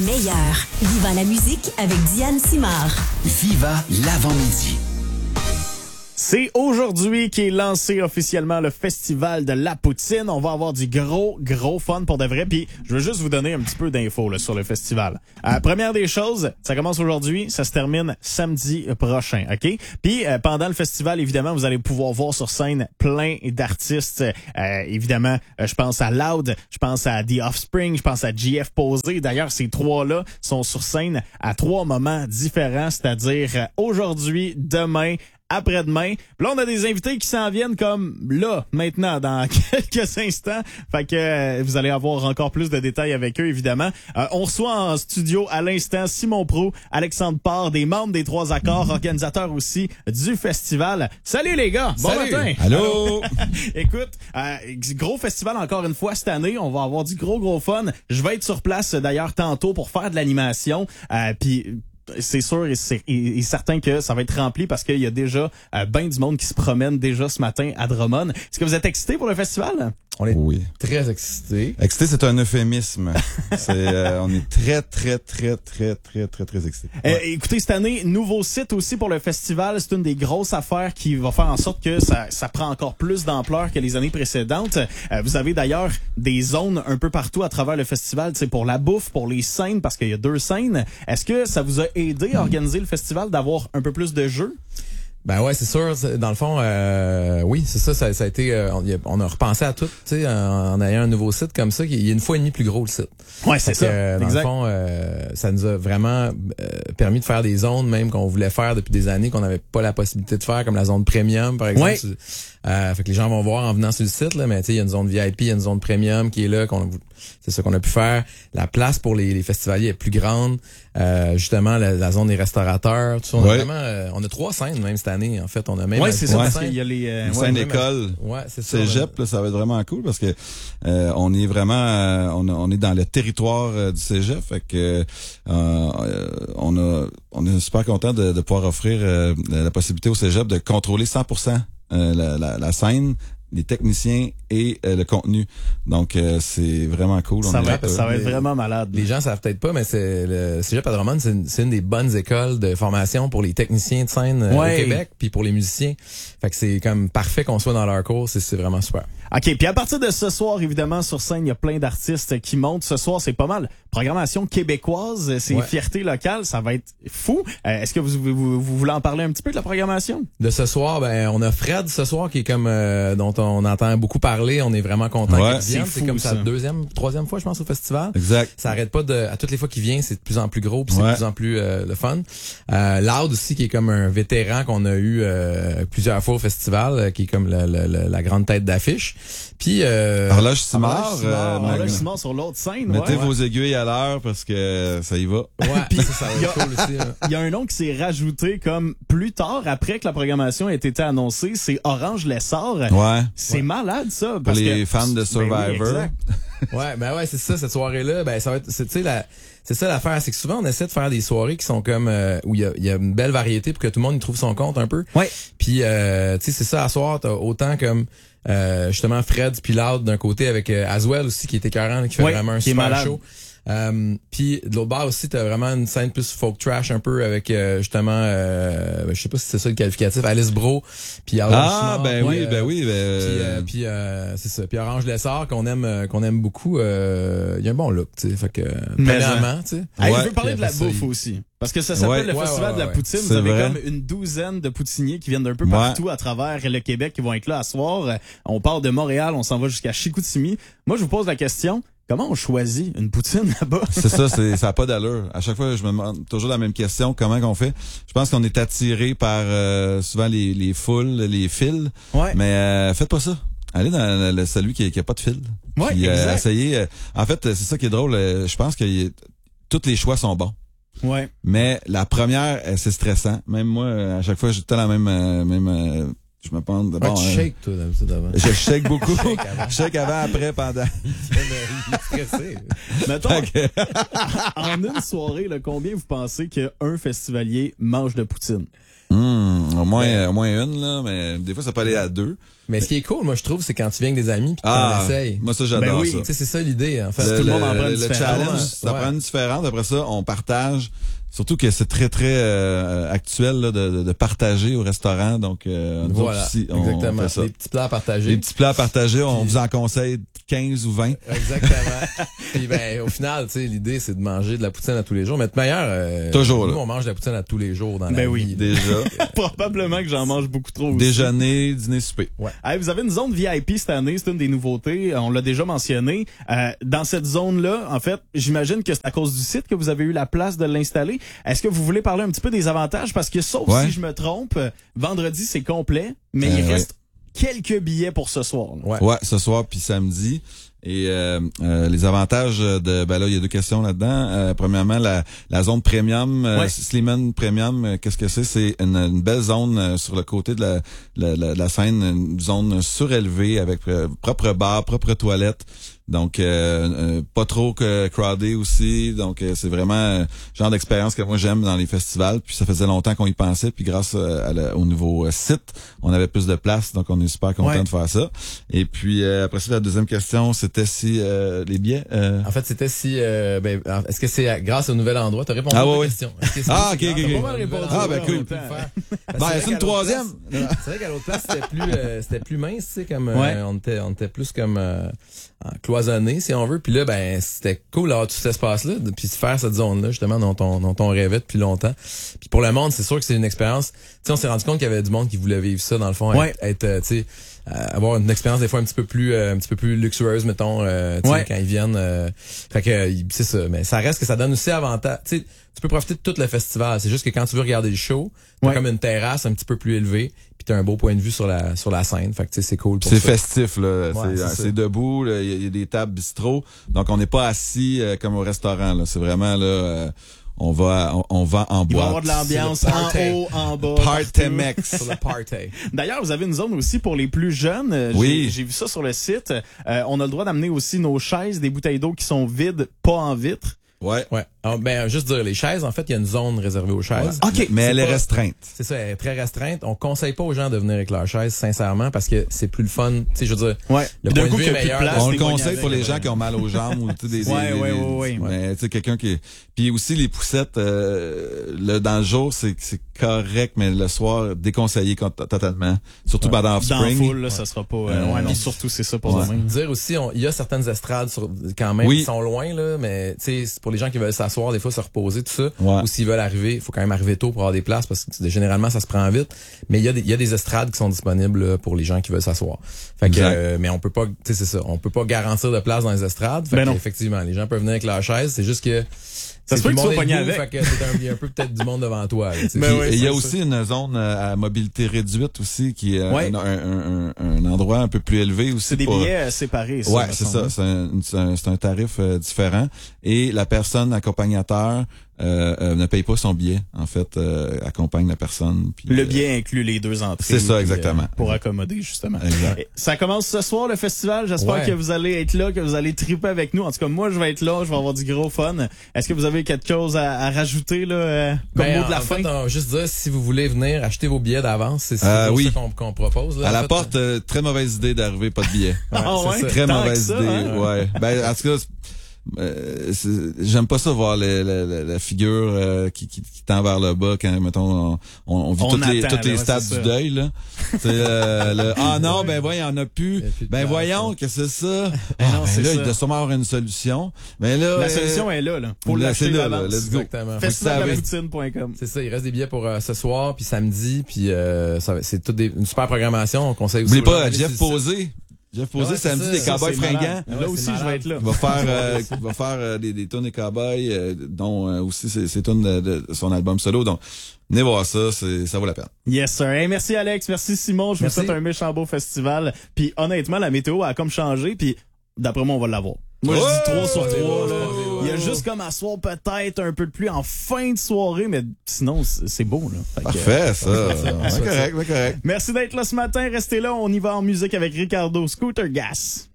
Meilleur. Viva la musique avec Diane Simard. Viva l'avant-midi. C'est aujourd'hui qu'est lancé officiellement le Festival de la Poutine. On va avoir du gros fun pour de vrai. Puis je veux juste vous donner un petit peu d'infos là, sur le festival. Première des choses, ça commence aujourd'hui, ça se termine samedi prochain, OK? Puis pendant le festival, évidemment, vous allez pouvoir voir sur scène plein d'artistes. Évidemment, je pense à Loud, je pense à The Offspring, je pense à GF Posé. D'ailleurs, ces trois-là sont sur scène à 3 moments différents, c'est-à-dire aujourd'hui, demain, après-demain. Puis là, on a des invités qui s'en viennent comme là, maintenant, dans quelques instants. Fait que vous allez avoir encore plus de détails avec eux, évidemment. On reçoit en studio à l'instant Simon Prou, Alexandre Parr, des membres des Trois Accords, organisateurs aussi du festival. Salut les gars! Bon matin! Allô! Écoute, gros festival encore une fois cette année. On va avoir du gros fun. Je vais être sur place d'ailleurs tantôt pour faire de l'animation. Puis c'est sûr et certain que ça va être rempli parce qu'il y a déjà ben du monde qui se promène déjà ce matin à Drummond. Est-ce que vous êtes excités pour le festival? On est très excités. Excité, c'est un euphémisme. On est très excités. Ouais. Écoutez, cette année, nouveau site aussi pour le festival. C'est une des grosses affaires qui va faire en sorte que ça prend encore plus d'ampleur que les années précédentes. Vous avez d'ailleurs des zones un peu partout à travers le festival, c'est pour la bouffe, pour les scènes, parce qu'il y a 2 scènes. Est-ce que ça vous a aidé à organiser le festival, d'avoir un peu plus de jeux? Ben ouais, c'est sûr. Dans le fond, oui, c'est ça. Ça a été. On a repensé à tout, tu sais, en ayant un nouveau site comme ça, qui est 1,5 fois plus gros le site. Ouais, c'est ça. Dans exact. le fond, ça nous a vraiment permis de faire des zones même qu'on voulait faire depuis des années, qu'on n'avait pas la possibilité de faire, comme la zone premium, par exemple. Ouais. Fait que les gens vont voir en venant sur le site, là, mais tu sais, il y a une zone VIP, il y a une zone premium qui est là, c'est ça qu'on a pu faire. La place pour les festivaliers est plus grande. Justement, la zone des restaurateurs, tout ça. On a 3 scènes même cette année, en fait. On a même c'est ça, parce qu'il y a les scène d'école. Ouais, c'est ça. Cégep, là, ça va être vraiment cool parce que on est vraiment on est dans le territoire du Cégep, fait que on est super content de pouvoir offrir la possibilité au Cégep de contrôler 100% la scène, les techniciens et le contenu. Donc c'est vraiment cool. Ça va être vraiment malade. Les gens savent peut-être pas, mais c'est le Cégep à Drummond, c'est une des bonnes écoles de formation pour les techniciens de scène au Québec, puis pour les musiciens. Fait que c'est comme parfait qu'on soit dans leur cours, c'est vraiment super. OK, puis à partir de ce soir, évidemment, sur scène, il y a plein d'artistes qui montent. Ce soir, c'est pas mal. Programmation québécoise, c'est fierté locale, ça va être fou. Est-ce que vous voulez en parler un petit peu de la programmation? De ce soir, ben on a Fred ce soir qui est comme dont on entend beaucoup parler. On est vraiment content qu'il vienne. C'est comme sa 2e, 3e fois, je pense, au festival. Exact. Ça arrête pas à toutes les fois qu'il vient, c'est de plus en plus gros, puis c'est de plus en plus le fun. Loud aussi, qui est comme un vétéran qu'on a eu plusieurs fois au festival, qui est comme la grande tête d'affiche. Puis Horloge Simard sur l'autre scène. Mettez vos aiguilles à l'heure parce que ça y va. Ouais, puis ça va être cool aussi. Il y a un nom qui s'est rajouté comme plus tard, après que la programmation ait été annoncée, c'est Orange Lessard. Ouais. C'est malade ça. Pour les fans de Survivor. Ouais, c'est ça, cette soirée-là, ben ça va être, c'est ça l'affaire, c'est que souvent on essaie de faire des soirées qui sont comme où il y a une belle variété pour que tout le monde y trouve son compte un peu. Ouais. Puis tu sais, c'est ça, à soir, t'as autant comme justement Fred puis Loud d'un côté avec Aswell aussi qui est écœurant, qui fait vraiment un super show. Puis de l'autre bord aussi, t'as vraiment une scène plus folk trash un peu avec justement je sais pas si c'est ça le qualificatif, Alice Bro puis puis c'est ça, puis Orange Lessard qu'on aime beaucoup, il y a un bon look, tu sais, fait que premièrement, tu sais. Je veux parler de la bouffe aussi. Parce que ça s'appelle le Festival de la Poutine. Vous avez comme une douzaine de poutiniers qui viennent d'un peu partout à travers le Québec qui vont être là à soir. On part de Montréal, on s'en va jusqu'à Chicoutimi. Moi, je vous pose la question. Comment on choisit une poutine là-bas? C'est ça, ça a pas d'allure. À chaque fois, je me demande toujours la même question. Comment qu'on fait? Je pense qu'on est attiré par souvent les foules, les fils. Ouais. Mais faites pas ça. Allez dans celui qui a pas de fil. Ouais, puis, exact. essayez. En fait, c'est ça qui est drôle. Je pense que tous les choix sont bons. Ouais. Mais la première, c'est stressant. Même moi, à chaque fois, j'ai tout la même. Je me pense de bon. Tu shakes, toi, d'habitude, avant. Je shake beaucoup. Je shake avant, après, pendant. Il est stressé. Mettons, en une soirée, là, combien vous pensez qu'un festivalier mange de poutine? Au moins une, là, mais des fois, ça peut aller à 2. Mais ce qui est cool, moi, je trouve, c'est quand tu viens avec des amis pis t'en essayes. Moi, ça, j'adore oui. ça. Tu sais, c'est ça l'idée, en fait. Tout le monde en prend une le différente. challenge, ça prend une différente. Après ça, on partage. Surtout que c'est très, très actuel là, de partager au restaurant. Donc, nous voilà, autres aussi, exactement. on fait ça. Des petits plats à partager. Les petits plats à partager, on vous en conseille 15 ou 20. Exactement. Puis au final, tu sais, l'idée, c'est de manger de la poutine à tous les jours. Mais de meilleure, Toujours, nous, là. on mange de la poutine à tous les jours dans la oui, vie. Déjà. Probablement que j'en mange beaucoup trop aussi. Déjeuner, dîner, souper. Ouais. Hey, vous avez une zone VIP cette année, c'est une des nouveautés, on l'a déjà mentionné. Dans cette zone-là, en fait, j'imagine que c'est à cause du site que vous avez eu la place de l'installer. Est-ce que vous voulez parler un petit peu des avantages? Parce que sauf si je me trompe, vendredi c'est complet, mais il reste quelques billets pour ce soir. Ouais, ce soir puis samedi. Et les avantages de là, il y a 2 questions là-dedans. Premièrement, la zone premium, Sleeman Premium, qu'est-ce que c'est? C'est une belle zone sur le côté de la scène, une zone surélevée avec propre bar, propre toilette. Donc pas trop crowded aussi. Donc c'est vraiment le genre d'expérience que moi j'aime dans les festivals. Puis ça faisait longtemps qu'on y pensait. Puis grâce au nouveau site, on avait plus de place. Donc on est super content de faire ça. Et puis après ça, la deuxième question, c'était si les billets. En fait, c'était si est-ce que c'est grâce au nouvel endroit? T'as répondu à la question. Ok. Cool. C'est une troisième. C'est vrai qu'à l'autre place, c'était plus mince, tu sais, comme on était plus comme cloisonné, si on veut. Puis là, c'était cool d'avoir tout cet espace-là, puis de faire cette zone-là, justement, dont on rêvait depuis longtemps. Puis pour le monde, c'est sûr que c'est une expérience. Tu sais, on s'est rendu compte qu'il y avait du monde qui voulait vivre ça, dans le fond, être tu sais, avoir une expérience des fois un petit peu plus luxueuse, mettons, quand ils viennent. Fait que c'est ça. Mais ça reste que ça donne aussi avantage. Tu sais, tu peux profiter de tout le festival. C'est juste que quand tu veux regarder le show, t'as comme une terrasse un petit peu plus élevée, puis t'as un beau point de vue sur la scène. Fait que tu sais, c'est cool pour ça. C'est festif, là. Ouais, c'est debout, il y a des tables bistrot. Donc on n'est pas assis comme au restaurant, là. C'est vraiment là. On va en boîte. Il va y avoir de l'ambiance en haut, en bas. Party-mex. Sur le party. D'ailleurs, vous avez une zone aussi pour les plus jeunes. Oui. J'ai vu ça sur le site. On a le droit d'amener aussi nos chaises, des bouteilles d'eau qui sont vides, pas en vitre. Ouais. Juste dire, les chaises, en fait, il y a une zone réservée aux chaises. Ouais. OK. Mais elle est restreinte. C'est ça, elle est très restreinte. On conseille pas aux gens de venir avec leur chaise, sincèrement, parce que c'est plus le fun. Tu sais, je veux dire, le point de vue est meilleur. On le conseille pour les gens qui ont mal aux jambes ou des mais tu sais, quelqu'un qui puis aussi les poussettes dans le jour, c'est correct, mais le soir, déconseillé totalement. Surtout dans Offspring. Dans full, là, ça sera pas... non, surtout, c'est ça pour demain. Dire aussi, il y a certaines estrades quand même qui sont loin, là, mais tu sais, pour les gens qui veulent s'asseoir, des fois se reposer, tout ça, ou s'ils veulent arriver, il faut quand même arriver tôt pour avoir des places, parce que généralement, ça se prend vite. Mais il y a des estrades qui sont disponibles là, pour les gens qui veulent s'asseoir. Fait que, mais on peut pas, tu sais, c'est ça, on peut pas garantir de place dans les estrades. Fait que, effectivement, les gens peuvent venir avec leur chaise, c'est juste que ça se peut que tu sois pogné avec. Fait que c'est un peu peut-être du monde devant toi. Il y a aussi une zone à mobilité réduite aussi qui est un endroit un peu plus élevé aussi. C'est des billets séparés. Ouais, c'est ça. C'est un tarif différent. Et la personne accompagnateur ne paye pas son billet, en fait, accompagne la personne. Puis, le billet inclut les 2 entrées. C'est ça, exactement. Pour accommoder, justement. Exact. Ça commence ce soir, le festival. J'espère que vous allez être là, que vous allez triper avec nous. En tout cas, moi, je vais être là. Je vais avoir du gros fun. Est-ce que vous avez quelque chose à rajouter, là, comme mot de la fin? En fait, on va juste dire, si vous voulez venir acheter vos billets d'avance, c'est ça qu'on propose. Là, à la porte, très mauvaise idée d'arriver, pas de billets. Très mauvaise idée. Hein? Ouais. En tout cas, j'aime pas ça voir la figure qui tend vers le bas quand mettons on vit toutes les stades du deuil là. Non, il y en a plus. Voyons que c'est ça. Il doit sûrement avoir une solution. Mais là la solution est là. Faut l'acheter là. Let's go. Festivalpoutine.com. C'est ça, il reste des billets pour ce soir puis samedi puis c'est toute une super programmation, on conseille aussi. N'oubliez pas Jeff Posé. Jeff Posé samedi, des Cowboys fringants. Là aussi, je vais être là. Il va faire des tunes des Cowboys, dont aussi ses tunes de son album solo. Donc, venez voir ça, ça vaut la peine. Yes, sir. Hey, merci Alex, merci Simon. Je vous souhaite un méchant beau festival. Puis honnêtement, la météo a comme changé. Puis d'après moi, on va l'avoir. Moi, je dis 3 sur 3. Là. Il y a juste comme à soir peut-être un peu de pluie en fin de soirée, mais sinon, c'est beau. Là. Parfait, ça. C'est correct. Merci d'être là ce matin. Restez là. On y va en musique avec Ricardo, Scooter Gas.